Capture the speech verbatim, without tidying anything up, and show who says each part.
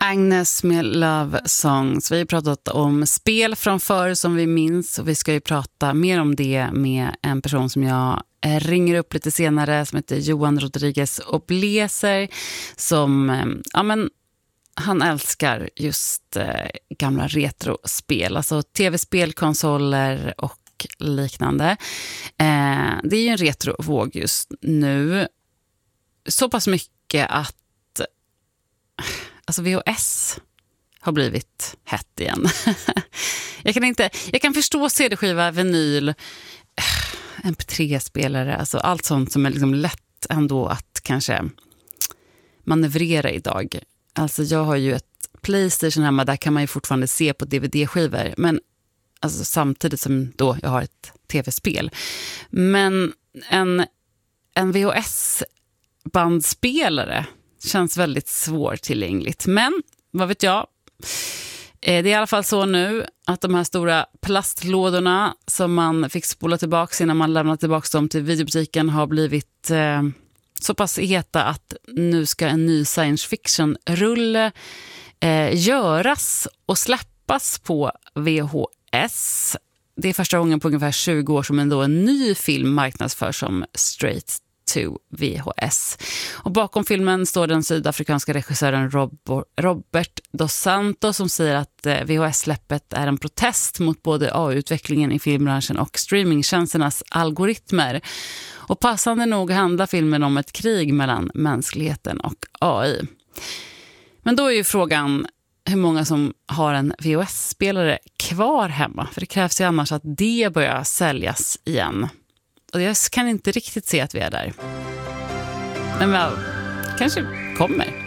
Speaker 1: Agnes med Love Songs. Vi har pratat om spel från förr som vi minns och vi ska ju prata mer om det med en person som jag ringer upp lite senare som heter Johan Rodriguez Obleser som, ja men han älskar just eh, gamla retrospel, alltså tv-spel, konsoler och liknande. Eh, det är ju en retrovåg just nu. Så pass mycket att alltså V H S har blivit hett igen. jag kan inte, jag kan förstå C D-skiva, vinyl, M P tre-spelare, alltså allt sånt som är liksom lätt ändå att kanske manövrera idag. Alltså jag har ju ett PlayStation hemma, där kan man ju fortfarande se på D V D-skivor, men alltså samtidigt som då jag har ett tv-spel. Men en, en V H S-bandspelare känns väldigt svårtillgängligt. Men vad vet jag? Det är i alla fall så nu att de här stora plastlådorna som man fick spola tillbaka innan man lämnade tillbaka dem till videobutiken har blivit eh, så pass heta att nu ska en ny science fiction-rulle eh, göras och släppas på V H S. Det är första gången på ungefär tjugo år som ändå en ny film marknadsförs som straight to V H S. Och bakom filmen står den sydafrikanska regissören Rob- Robert Dos Santos som säger att V H S-släppet är en protest mot både A I-utvecklingen i filmbranschen och streamingtjänsternas algoritmer. Och passande nog handlar filmen om ett krig mellan mänskligheten och A I. Men då är ju frågan hur många som har en V H S-spelare kvar hemma. För det krävs ju annars att det börjar säljas igen. Och jag kan inte riktigt se att vi är där. Men väl, kanske kommer.